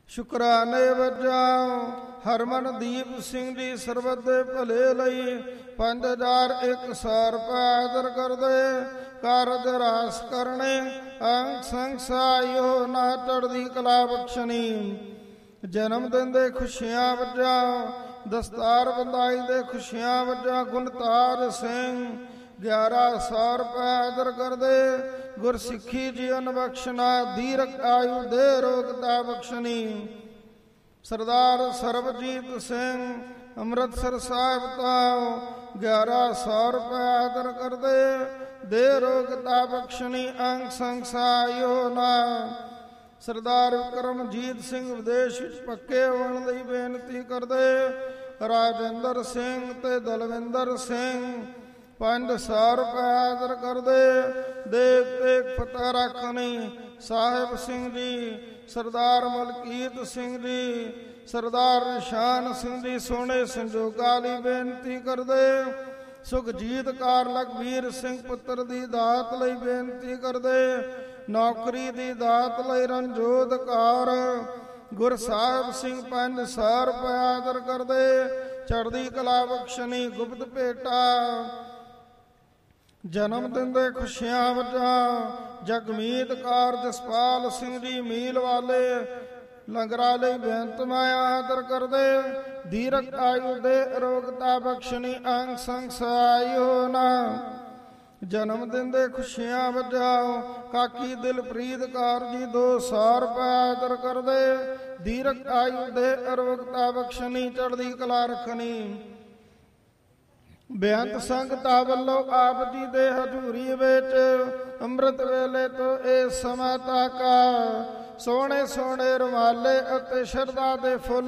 ਸ਼ੁਕਰਾਨੇ ਵਜਾਓ ਹਰਮਨਦੀਪ ਸਿੰਘ ਜੀ ਸਰਬਤ ਦੇ ਭਲੇ ਲਈ 5001 ਰੁਪਏ ਆਦਰ ਕਰਦੇ ਕਾਰਜ ਰਾਸ ਕਰਨੇ ਅੰਗ ਸੰਗ ਸਾਇਓ ਨਾ ਚੜ੍ਹਦੀ ਕਲਾ ਬਖਸ਼ਣੀ। ਜਨਮ ਦਿਨ ਦੇ ਖੁਸ਼ੀਆਂ ਵਜਾਓ ਦਸਤਾਰ ਬੰਦਾਈ ਦੇ ਖੁਸ਼ੀਆਂ ਵਜਾ ਗੁਣਤਾਜ ਸਿੰਘ 1100 ਰੁਪਏ ਆਦਰ ਕਰਦੇ ਗੁਰਸਿੱਖੀ ਜੀਵਨ ਬਖਸ਼ਣਾ ਦੀਰਘ ਆਯੂ ਦੇ ਰੋਗਤਾ ਬਖਸ਼ਣੀ। ਸਰਦਾਰ ਸਰਬਜੀਤ ਸਿੰਘ ਅੰਮ੍ਰਿਤਸਰ ਸਾਹਿਬ ਤੋਂ 1100 ਰੁਪਏ ਆਦਰ ਕਰਦੇ ਦੇ ਰੋਗਤਾ ਬਖਸ਼ਣੀ ਅੰਗ ਸੰਗ ਸਾਇਓ ਨਾ। ਸਰਦਾਰ ਕਰਮਜੀਤ ਸਿੰਘ ਵਿਦੇਸ਼ ਵਿੱਚ ਪੱਕੇ ਹੋਣ ਲਈ ਬੇਨਤੀ ਕਰਦੇ ਰਾਜਿੰਦਰ ਸਿੰਘ ਤੇ ਦਲਵਿੰਦਰ ਸਿੰਘ 500 ਰੁਪਏ ਆਦਰ ਕਰਦੇ ਦੇਖ ਦੇਖ ਫਤਿਹ ਰੱਖਣੀ ਸਾਹਿਬ ਸਿੰਘ ਜੀ ਸਰਦਾਰ ਮਲਕੀਤ ਸਿੰਘ ਜੀ ਸਰਦਾਰ ਨਿਸ਼ਾਨ ਸਿੰਘ ਜੀ ਸੋਹਣੇ ਸੰਜੋਗਾਂ ਲਈ ਬੇਨਤੀ ਕਰਦੇ ਸੁਖਜੀਤ ਕਾਰ ਲਖਵੀਰ ਸਿੰਘ ਪੁੱਤਰ ਦੀ ਦਾਤ ਲਈ ਬੇਨਤੀ ਕਰਦੇ ਨੌਕਰੀ ਦੀ ਦਾਤ ਲਈ ਰਣਜੋਤ ਕੌਰ ਗੁਰਸਾਹਿਬ ਸਿੰਘ 500 ਰੁਪਏ ਆਦਰ ਕਰਦੇ ਚੜ੍ਹਦੀ ਕਲਾ ਬਖਸ਼ਣੀ ਗੁਪਤ ਭੇਟਾ। ਜਨਮ ਦਿਨ ਦੇ ਖੁਸ਼ੀਆਂ ਵਜਾ ਜਗਮੀਤ ਕੌਰ ਜਸਪਾਲ ਸਿੰਘ ਜੀ ਮੀਲ ਵਾਲੇ ਲੰਗਰਾਂ ਲਈ ਬੇਨਤ ਮਾਇਆ ਆਦਰ ਕਰਦੇ ਦੀਰਘ ਆਯੂ ਦੇ ਅਰੋਗਤਾ ਬਖਸ਼ਣੀ ਅੰਗ ਸੰਗ ਸਾਇਓ ਨਾ। ਜਨਮ ਦਿਨ ਦੇ ਖੁਸ਼ੀਆਂ ਵਜਾਓ ਕਾਕੀ ਦਿਲਪ੍ਰੀਤ ਕੌਰ ਜੀ 200 ਰੁਪਏ ਆਦਰ ਕਰਦੇ ਦੀਰਘ ਆਯੂ ਦੇ ਅਰੋਗਤਾ ਬਖਸ਼ਣੀ ਚੜ੍ਹਦੀ ਕਲਾ ਰੱਖਣੀ। ਬੇਅੰਤ ਸੰਗਤਾਂ ਵੱਲੋਂ ਆਪ ਜੀ ਦੇ ਹਜ਼ੂਰੀ ਵਿੱਚ ਅੰਮ੍ਰਿਤ ਵੇਲੇ ਤੋਂ ਇਹ ਸਮਾਂ ਤੱਕ ਸੋਹਣੇ ਸੋਹਣੇ ਰੁਮਾਲੇ ਅਤੇ ਸ਼ਰਧਾ ਦੇ ਫੁੱਲ